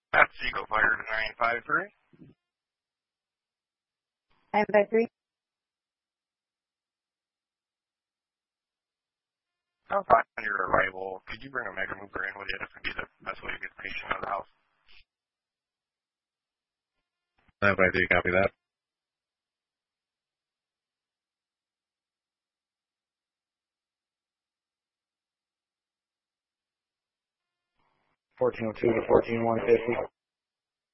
That's Eagle Fire 953. 953. Upon your arrival, could you bring a mega mover in with you? This would be the best way to get the patient out of the house. 953, copy that. $1402 to $14,150.